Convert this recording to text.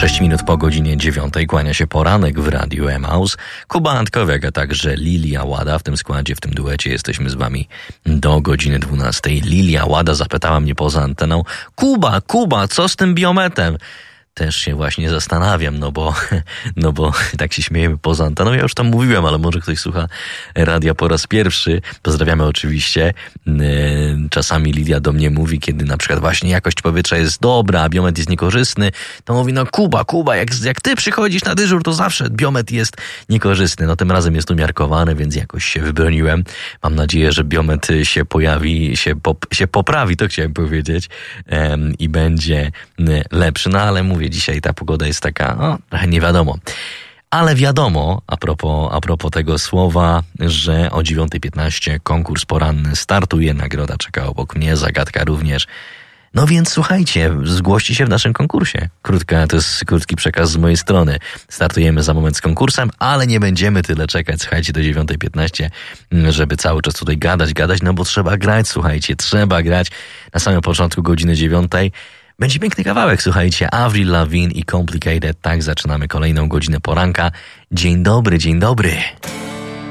6 minut po godzinie 9 kłania się poranek w Radiu Emaus. Kuba Antkowiak, a także Lilia Łada. W tym składzie, w tym duecie jesteśmy z wami do godziny 12. Lilia Łada zapytała mnie poza anteną: Kuba, co z tym biometem? Też się właśnie zastanawiam, no bo tak się śmiejemy poza anteną. Ja już tam mówiłem, ale może ktoś słucha radia po raz pierwszy. Pozdrawiamy oczywiście. Czasami Lilia do mnie mówi, kiedy na przykład właśnie jakość powietrza jest dobra, a biometr jest niekorzystny, to mówi: no Kuba, jak ty przychodzisz na dyżur, to zawsze biometr jest niekorzystny. No tym razem jest umiarkowany, więc jakoś się wybroniłem. Mam nadzieję, że biometr się pojawi, się poprawi, to chciałem powiedzieć, i będzie lepszy. No ale mówię, dzisiaj ta pogoda jest taka, trochę nie wiadomo. Ale wiadomo, a propos tego słowa, że o 9:15 konkurs poranny startuje, nagroda czeka obok mnie, zagadka również. No więc słuchajcie, zgłoście się w naszym konkursie. To jest krótki przekaz z mojej strony. Startujemy za moment z konkursem, ale nie będziemy tyle czekać, słuchajcie, do 9:15, żeby cały czas tutaj gadać, no bo trzeba grać, słuchajcie, trzeba grać. Na samym początku godziny 9 będzie piękny kawałek, słuchajcie, Avril Lavigne i Complicated. Tak, zaczynamy kolejną godzinę poranka. Dzień dobry.